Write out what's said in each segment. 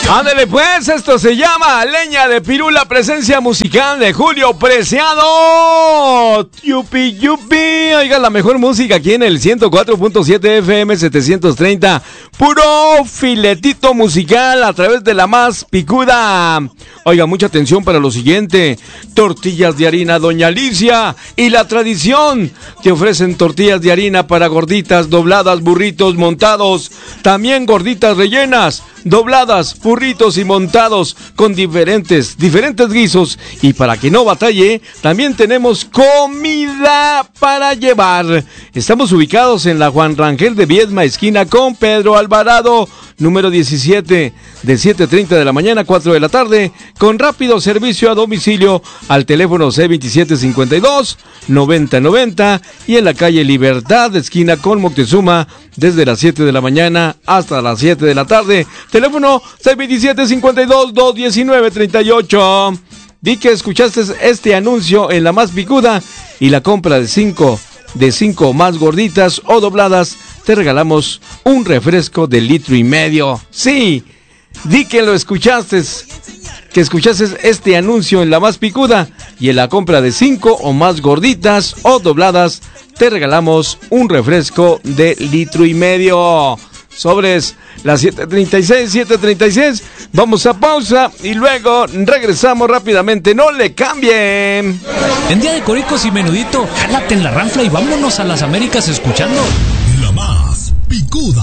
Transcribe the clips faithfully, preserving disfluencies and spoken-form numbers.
Ándale pues, esto se llama Leña de Pirula, presencia musical de Julio Preciado. Yupi, yupi. Oiga, la mejor música aquí en el ciento cuatro punto siete F M setecientos treinta. Puro filetito musical a través de la más picuda. Oiga, mucha atención para lo siguiente. Tortillas de harina Doña Alicia y la tradición. Te ofrecen tortillas de harina para gorditas, dobladas, burritos montados. También gorditas rellenas, dobladas, burritos y montados con diferentes, diferentes guisos. Y para que no batalle, también tenemos comida para llevar. Estamos ubicados en la Juan Rangel de Viedma, esquina con Pedro Alvarado, número diecisiete, de siete treinta de la mañana a cuatro de la tarde, con rápido servicio a domicilio al teléfono C veintisiete cincuenta y dos, noventa noventa y en la calle Libertad, esquina con Moctezuma, desde las siete de la mañana hasta las siete de la tarde. Teléfono C veintisiete cincuenta y dos, doscientos diecinueve, treinta y ocho. Di que escuchaste este anuncio en la más picuda y la compra de cinco, de cinco más gorditas o dobladas, te regalamos un refresco de litro y medio. Sí, di que lo escuchaste, que escuchaste este anuncio en la más picuda y en la compra de cinco o más gorditas o dobladas, te regalamos un refresco de litro y medio. Sobres, las siete treinta y seis, siete treinta y seis. Vamos a pausa y luego regresamos rápidamente. ¡No le cambien! En día de Coricos y Menudito, jálate en la ranfla y vámonos a las Américas escuchando La Más Picuda.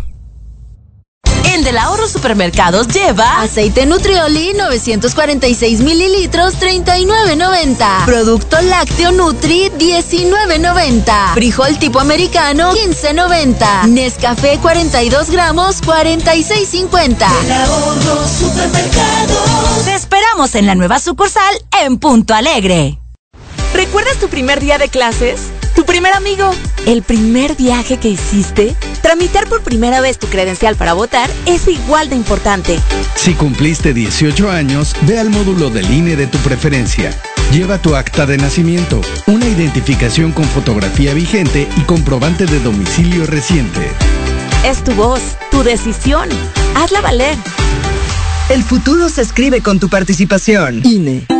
En Del Ahorro Supermercados lleva aceite Nutrioli novecientos cuarenta y seis mililitros, treinta y nueve noventa. Producto lácteo Nutri, diecinueve noventa. Frijol tipo americano, quince noventa. Nescafé cuarenta y dos gramos, cuarenta y seis cincuenta. Del Ahorro Supermercados. Te esperamos en la nueva sucursal en Punto Alegre. ¿Recuerdas tu primer día de clases? ¿Tu primer amigo? ¿El primer viaje que hiciste? Tramitar por primera vez tu credencial para votar es igual de importante. Si cumpliste dieciocho años, ve al módulo del I N E de tu preferencia. Lleva tu acta de nacimiento, una identificación con fotografía vigente y comprobante de domicilio reciente. Es tu voz, tu decisión. Hazla valer. El futuro se escribe con tu participación. I N E.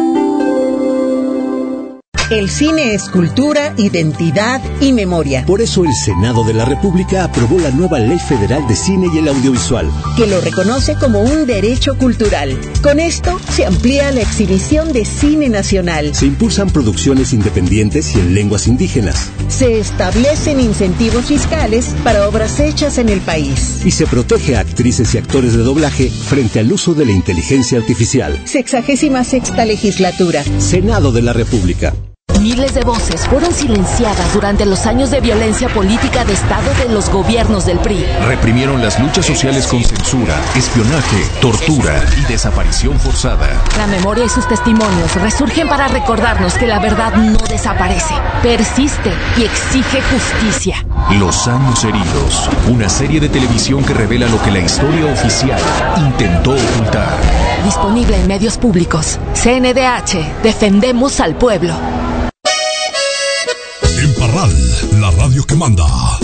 El cine es cultura, identidad y memoria. Por eso el Senado de la República aprobó la nueva Ley Federal de Cine y el Audiovisual, que lo reconoce como un derecho cultural. Con esto se amplía la exhibición de cine nacional. Se impulsan producciones independientes y en lenguas indígenas. Se establecen incentivos fiscales para obras hechas en el país. Y se protege a actrices y actores de doblaje frente al uso de la inteligencia artificial. Sexagésima sexta legislatura. Senado de la República. Miles de voces fueron silenciadas durante los años de violencia política de Estado de los gobiernos del P R I. Reprimieron las luchas sociales con censura, espionaje, tortura y desaparición forzada. La memoria y sus testimonios resurgen para recordarnos que la verdad no desaparece, persiste y exige justicia. Los años heridos, una serie de televisión que revela lo que la historia oficial intentó ocultar. Disponible en medios públicos. C N D H, defendemos al pueblo. En Parral, la radio que manda.